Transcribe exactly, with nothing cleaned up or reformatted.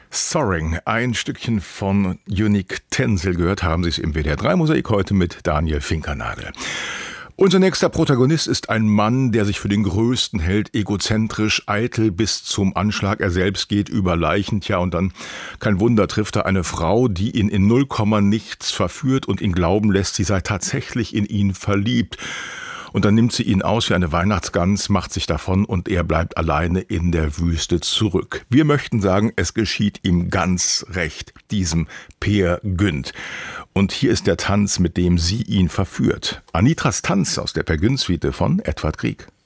Soaring, ein Stückchen von Unique Tensil gehört haben Sie es im W D R drei Mosaik heute mit Daniel Finkernagel. Unser nächster Protagonist ist ein Mann, der sich für den Größten hält, egozentrisch, eitel bis zum Anschlag. Er selbst geht über Leichen, tja, und dann, kein Wunder, trifft er eine Frau, die ihn in null Komma nichts verführt und ihn glauben lässt, sie sei tatsächlich in ihn verliebt. Und dann nimmt sie ihn aus wie eine Weihnachtsgans, macht sich davon und er bleibt alleine in der Wüste zurück. Wir möchten sagen, es geschieht ihm ganz recht, diesem Peer Gynt. Und hier ist der Tanz, mit dem sie ihn verführt. Anitras Tanz aus der Peer Gynt Suite von Edvard Grieg.